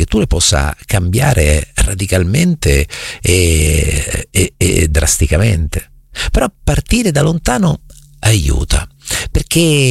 tu le possa cambiare radicalmente e drasticamente. Però partire da lontano aiuta, perché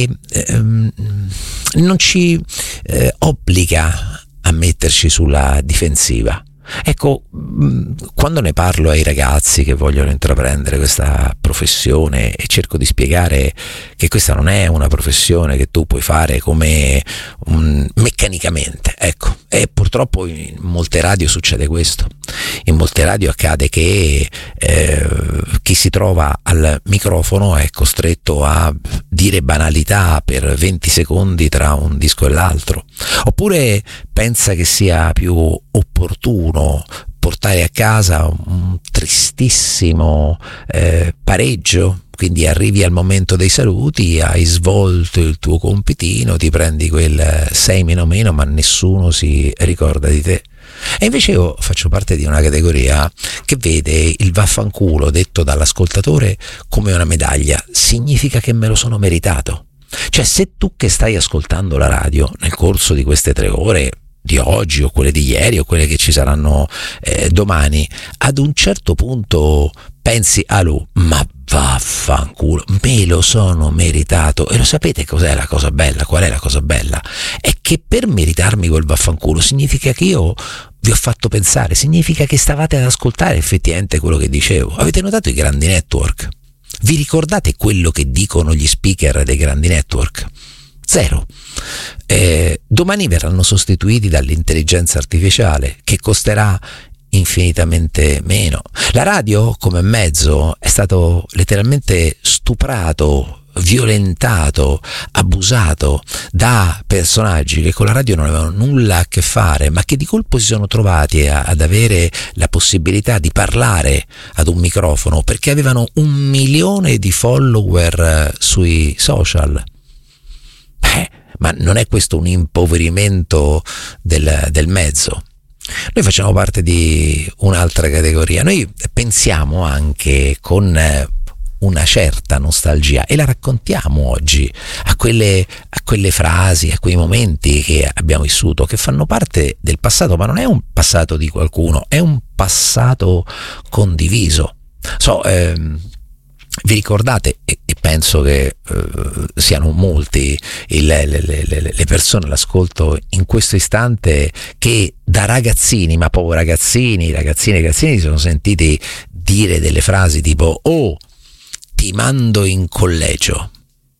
non ci obbliga a metterci sulla difensiva. Ecco, quando ne parlo ai ragazzi che vogliono intraprendere questa professione e cerco di spiegare che questa non è una professione che tu puoi fare come meccanicamente, ecco, e purtroppo in molte radio succede questo. In molte radio accade che chi si trova al microfono è costretto a dire banalità per 20 secondi tra un disco e l'altro, oppure pensa che sia più opportuno portare a casa un tristissimo pareggio, quindi arrivi al momento dei saluti, hai svolto il tuo compitino, ti prendi quel 6 meno meno, ma nessuno si ricorda di te. E invece io faccio parte di una categoria che vede il vaffanculo detto dall'ascoltatore come una medaglia. Significa che me lo sono meritato. Cioè, se tu che stai ascoltando la radio nel corso di queste 3 ore di oggi o quelle di ieri o quelle che ci saranno domani, ad un certo punto pensi ma vaffanculo, me lo sono meritato. E lo sapete cos'è la cosa bella? Qual è la cosa bella? È che per meritarmi quel vaffanculo significa che io vi ho fatto pensare, significa che stavate ad ascoltare effettivamente quello che dicevo. Avete notato i grandi network? Vi ricordate quello che dicono gli speaker dei grandi network? Zero. Domani verranno sostituiti dall'intelligenza artificiale, che costerà infinitamente meno. La radio come mezzo è stato letteralmente stuprato, violentato, abusato da personaggi che con la radio non avevano nulla a che fare, ma che di colpo si sono trovati ad avere la possibilità di parlare ad un microfono perché avevano 1 milione di follower sui social. Ma non è questo un impoverimento del mezzo? Noi facciamo parte di un'altra categoria. Noi pensiamo anche con una certa nostalgia, e la raccontiamo oggi, a quelle frasi, a quei momenti che abbiamo vissuto, che fanno parte del passato, ma non è un passato di qualcuno, è un passato condiviso. Vi ricordate, e penso che siano molti le persone all'ascolto in questo istante, che da ragazzini, ma proprio ragazzini si sono sentiti dire delle frasi tipo: oh, ti mando in collegio.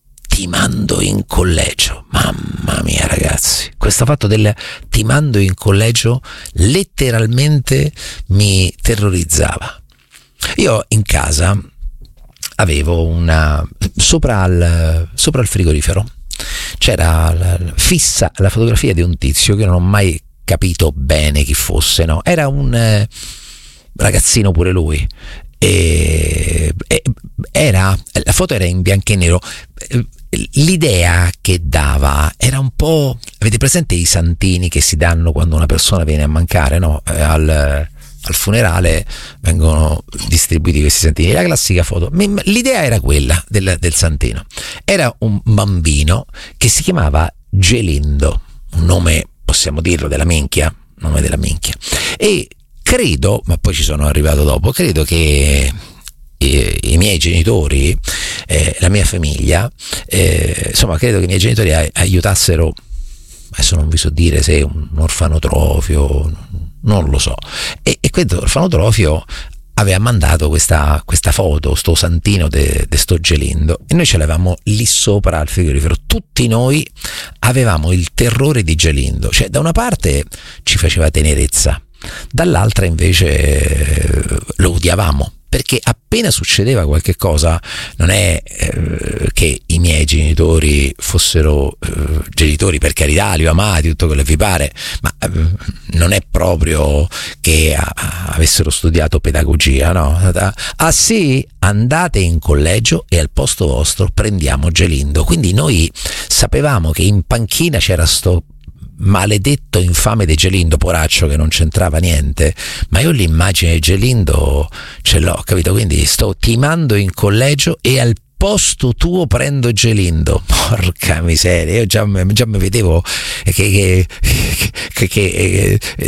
Mamma mia, ragazzi, questo fatto del ti mando in collegio letteralmente mi terrorizzava. Io in casa avevo sopra il frigorifero c'era fissa la fotografia di un tizio che non ho mai capito bene chi fosse, no? Era un ragazzino pure lui, la foto era in bianco e nero. L'idea che dava era un po', avete presente i santini che si danno quando una persona viene a mancare, no? Al funerale vengono distribuiti questi santini, la classica foto. L'idea era quella del santino. Era un bambino che si chiamava Gelindo, un nome, possiamo dirlo, nome della minchia. E credo, ma poi ci sono arrivato dopo, credo che i miei genitori, la mia famiglia, credo che i miei genitori aiutassero, adesso non vi so dire se un orfanotrofio, non lo so, e questo orfanotrofio aveva mandato questa foto, sto santino de sto Gelindo, e noi ce l'avevamo lì sopra al frigorifero. Tutti noi avevamo il terrore di Gelindo, cioè da una parte ci faceva tenerezza, dall'altra invece lo odiavamo, perché appena succedeva qualche cosa, non è che i miei genitori fossero genitori, per carità, li ho amati, tutto quello che vi pare, ma non è proprio che avessero studiato pedagogia, no? Ah sì, andate in collegio e al posto vostro prendiamo Gelindo. Quindi noi sapevamo che in panchina c'era sto maledetto infame di Gelindo, poraccio, che non c'entrava niente, ma io l'immagine di Gelindo ce l'ho, capito? Quindi sto timando in collegio e al posto tuo prendo Gelindo. Porca miseria, io già mi vedevo che